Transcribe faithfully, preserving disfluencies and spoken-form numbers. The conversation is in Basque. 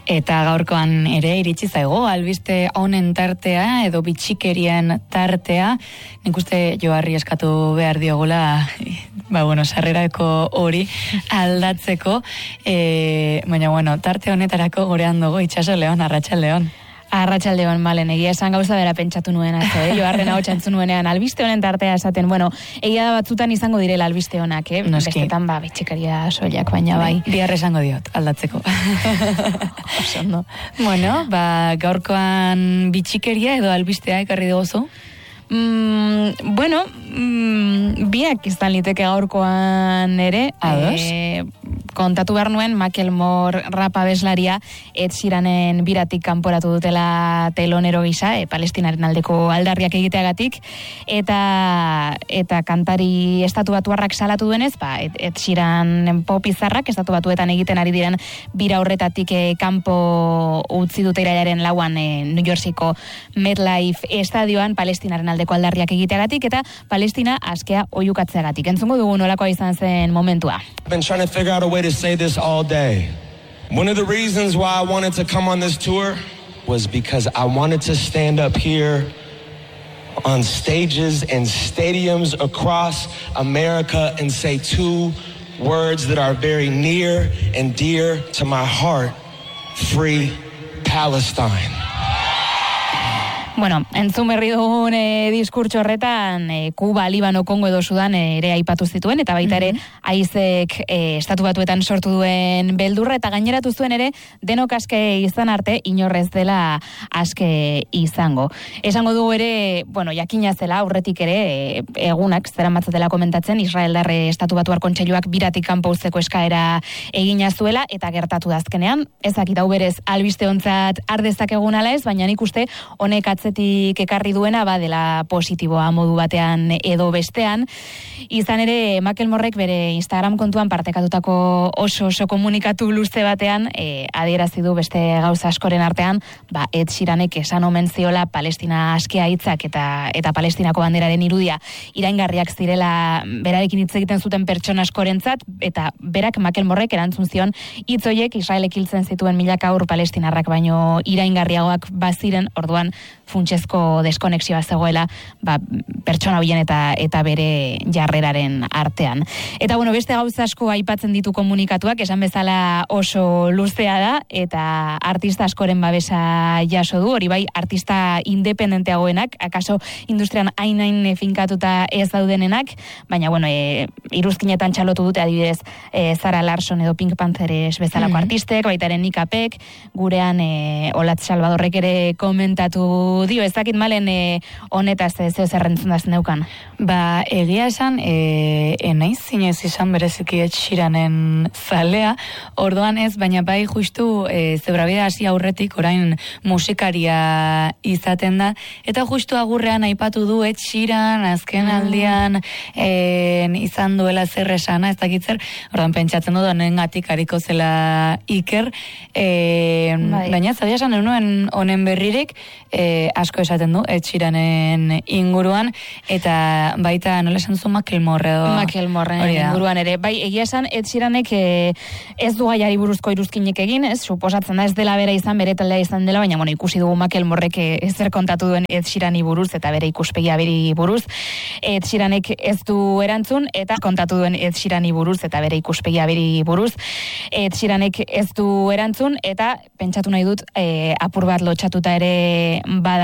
Eta gaurkoan ere iritsi zaigo albiste honen tartea edo bitxikerien tartea. Nik uste Joarri eskatu behar diogula, ba bueno, sarrerako hori aldatzeko. E, baina bueno, tarte honetarako gorean dugu Itxaso Leon, Arratsaldeon. Arratsaldeon, malen, egia esan gauza bera pentsatu nuen atzo, eh? Joarren hau txantzu nuenean, albiste honen tartea esaten, bueno, egia da batzutan izango direla albiste honak, eh? Noski. Bestetan ba, bitxikaria soilak, baina bai. Bihar esango diot, aldatzeko. Oso ondo. Bueno, ba, gaurkoan bitxikeria edo albistea ekarri dugu. Mm, bueno, mm, biak izan liteke gaurkoan ere, e, kontatu behar nuen Macklemore rap abeslaria Ed Sheeranen biratik kanporatu dutela telonero gisa, e, Palestinaren aldeko aldarriak egiteagatik, eta eta kantari estatubatuarrak salatu duenez, ba, Ed, Ed Sheeranen pop izarrak estatubatuetan egiten ari diren bira horretatik e, kanpo utzi dute irailaren lauan e, New Yorkeko MetLife estadioan Palestinaren aldeko aldarriak egiteagatik eta Palestina askea oihukatzeagatik. Entzungo dugu nolakoa izan zen momentua. I've been trying to figure out a way to say this all day. One of the reasons why I wanted to come on this tour was because I wanted to stand up here on stages and stadiums across America and say two words that are very near and dear to my heart. Free Palestine. Bueno, entzun berri dugun e, diskurtso horretan e, Kuba, Libano, Kongo edo Sudan e, ere aipatu zituen, eta baita ere mm-hmm. Aizek e, estatu batuetan sortu duen beldurra, eta gaineratu zuen ere denok aske izan arte inorrez dela aske izango. Esango dugu ere, bueno, jakina zela aurretik ere e, egunak zeramatzatela komentatzen Israeldarre estatu batuar kontseiluak biratik kanpo uzteko eskaera egina zuela, eta gertatu da azkenean. Ezakit hau berez albiste ontzat ardezak egun ala ez, baina nik uste honek atzetik ekarri duena badela positiboa modu batean edo bestean. Izan ere Macklemorek bere Instagram kontuan partekatutako oso oso komunikatu luze batean e, adierazi du beste gauza askoren artean, ba Ed Sheeranek esan omen ziola Palestina askea hitzak eta eta Palestinako banderaren irudia iraingarriak zirela berarekin hitz egiten zuten pertsona askorentzat, eta berak Macklemorek erantzun zion hitz horiek Israelek hiltzen zituen milaka haur palestinarrak baino iraingarriagoak baziren, orduan funtsezko deskonexioa zegoela ba, pertsona horien eta eta bere jarreraren artean. Eta bueno, beste gauza asko aipatzen ditu komunikatuak, esan bezala oso luzea da, eta artista askoren babesa jaso du, hori bai, artista independenteagoenak, akaso industrian hain-hain finkatuta ez daudenenak, baina bueno, e, iruzkinetan txalotu dute adibidez e, Zara Larson edo Pink Panthers bezalako mm-hmm. artistek, baitaren Nikapek, gurean e, Olatz Salvadorrek ere komentatu dio, ez dakit malen e, honetaz zeo zerrentzun da zeneukan. Ba, egia esan, e, enaiz zinez izan bereziki Ed Sheeranen zalea, orduan ez, baina bai justu e, zebrabida hasi aurretik orain musikaria izaten da, eta justu agurrean aipatu du Ed Sheeran azken aldian e, izan duela zer esana, ez dakit zer, orduan pentsatzen dut honengatik hariko zela Iker, e, bai. Baina zabia esan nuen honen berririk, e, asko esaten du Ed Sheeranen inguruan, eta baita nola esan zu Macklemore edo Macklemore inguruan ere. Bai, egia esan Ed Sheeranek e, ez du gaiari buruzko iruzkinek egin, ez? Suposatzen da ez dela bera izan, bere taldea izan dela, baina bueno, ikusi dugu Macklemorek ezer kontatu duen Ed Sheerani buruz eta bere ikuspegia beri buruz. Ed Sheeranek ez du erantzun eta kontatu duen Ed Sheerani buruz eta bere ikuspegia beri buruz. Ed Sheeranek ez du erantzun eta pentsatu nahi dut e, apur bat lotxatuta ere bada